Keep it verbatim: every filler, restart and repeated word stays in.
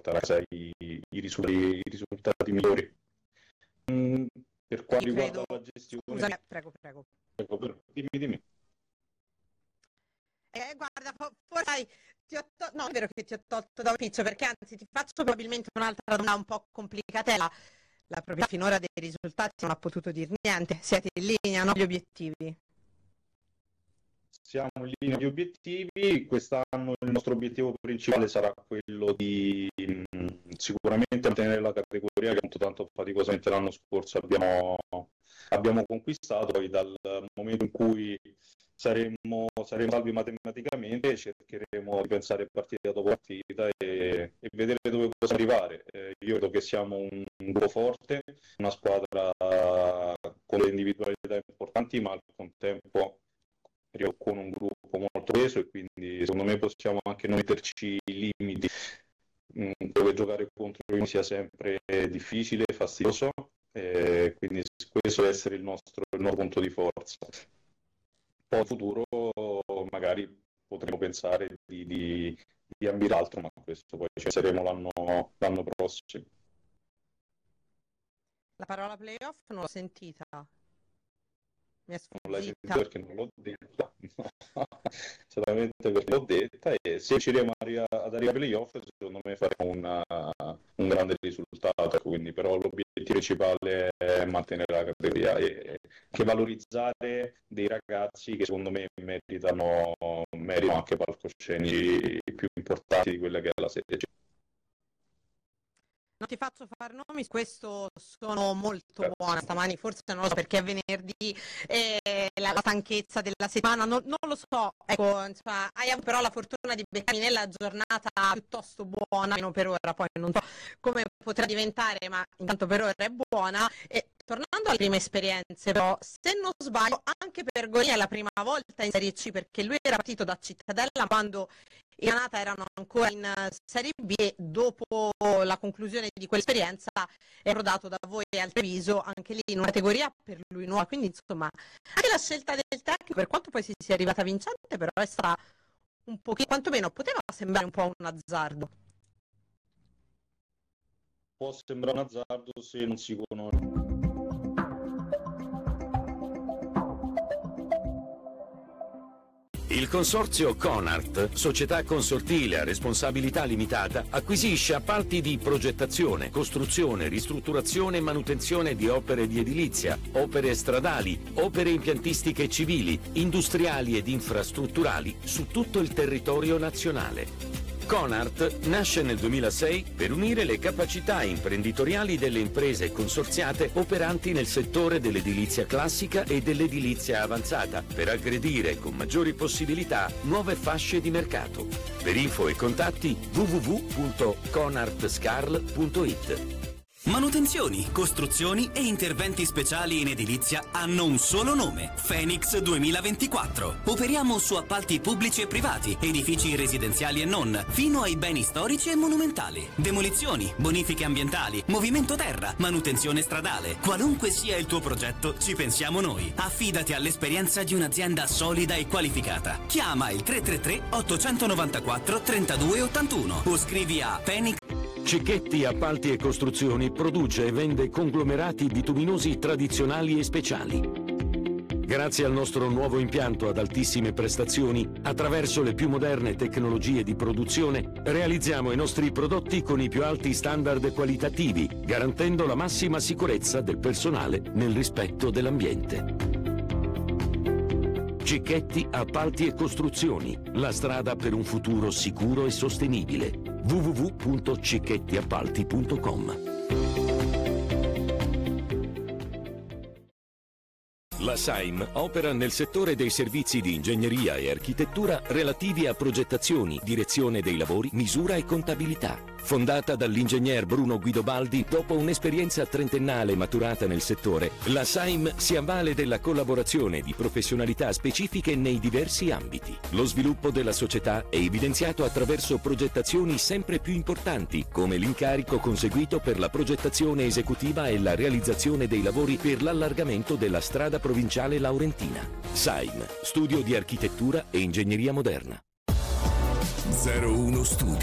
portare a casa i, i, risultati, i risultati migliori. Mm, per quanto Io riguarda credo... la gestione... Scusami, prego, prego. Prego, dimmi, dimmi. Eh, guarda, fo- forse ti ho to- no, è vero che ti ho tolto da un pizzo, perché anzi ti faccio probabilmente un'altra domanda un po' complicatella. La proprietà finora dei risultati non ha potuto dir niente. Siete in linea, no? Gli obiettivi. Siamo in linea di obiettivi. Quest'anno il nostro obiettivo principale sarà quello di mh, sicuramente mantenere la categoria che appunto tanto faticosamente l'anno scorso abbiamo, abbiamo conquistato. Poi dal momento in cui saremo, saremo salvi matematicamente cercheremo di pensare partita dopo partita e, e vedere dove possiamo arrivare. Eh, io credo che siamo un, un gruppo forte, una squadra con le individualità importanti, ma al contempo con un gruppo molto peso, e quindi secondo me possiamo anche non metterci limiti, mh, dove giocare contro di noi sia sempre difficile, fastidioso, e quindi questo deve essere il nostro, il nostro punto di forza. Poi in futuro magari potremo pensare di, di, di ambire altro, ma questo poi ci saremo l'anno, l'anno prossimo. La parola playoff non l'ho sentita. Mi è Non l'hai sfuggita. sentita perché non l'ho detta, no. Solamente perché l'ho detta, e se riusciremo ad arrivare ai playoff secondo me faremo una, un grande risultato, quindi però l'obiettivo principale è mantenere la categoria e che valorizzare dei ragazzi che secondo me meritano, meritano anche palcoscenici più importanti di quella che è la Serie C. Non ti faccio far nomi, su questo sono molto buona stamani, forse non lo so perché è venerdì e la, la stanchezza della settimana, non, non lo so, ecco, insomma, hai avuto però la fortuna di beccarmi nella giornata piuttosto buona, almeno per ora, poi non so come potrà diventare, ma intanto per ora è buona. E tornando alle prime esperienze, però, se non sbaglio, anche per Golia è la prima volta in Serie C, perché lui era partito da Cittadella quando i Granata erano ancora in Serie B e dopo la conclusione di quell'esperienza è rodato da voi al Treviso, anche lì in una categoria per lui nuova, quindi insomma anche la scelta del tecnico, per quanto poi si sia arrivata vincente, però è stata un pochino, quantomeno poteva sembrare un po' un azzardo. Può sembrare un azzardo se non si conosce. Il consorzio Conart, società consortile a responsabilità limitata, acquisisce appalti di progettazione, costruzione, ristrutturazione e manutenzione di opere di edilizia, opere stradali, opere impiantistiche civili, industriali ed infrastrutturali su tutto il territorio nazionale. Conart nasce nel duemilasei per unire le capacità imprenditoriali delle imprese consorziate operanti nel settore dell'edilizia classica e dell'edilizia avanzata, per aggredire con maggiori possibilità nuove fasce di mercato. Per info e contatti w w w punto conartscarl punto it. Manutenzioni, costruzioni e interventi speciali in edilizia hanno un solo nome: Phoenix duemilaventiquattro. Operiamo su appalti pubblici e privati, edifici residenziali e non, fino ai beni storici e monumentali. Demolizioni, bonifiche ambientali, movimento terra, manutenzione stradale. Qualunque sia il tuo progetto, ci pensiamo noi. Affidati all'esperienza di un'azienda solida e qualificata. Chiama il tre tre tre otto nove quattro tre due otto uno o scrivi a Phoenix. Cicchetti Appalti e Costruzioni produce e vende conglomerati bituminosi tradizionali e speciali. Grazie al nostro nuovo impianto ad altissime prestazioni, attraverso le più moderne tecnologie di produzione, realizziamo i nostri prodotti con i più alti standard qualitativi, garantendo la massima sicurezza del personale nel rispetto dell'ambiente. Cicchetti Appalti e Costruzioni, la strada per un futuro sicuro e sostenibile. w w w punto cicchettiappalti punto com. La Saim opera nel settore dei servizi di ingegneria e architettura relativi a progettazioni, direzione dei lavori, misura e contabilità. Fondata dall'ingegner Bruno Guidobaldi, dopo un'esperienza trentennale maturata nel settore, la Saim si avvale della collaborazione di professionalità specifiche nei diversi ambiti. Lo sviluppo della società è evidenziato attraverso progettazioni sempre più importanti, come l'incarico conseguito per la progettazione esecutiva e la realizzazione dei lavori per l'allargamento della strada provinciale laurentina. Saim, studio di architettura e ingegneria moderna. zero uno Studio.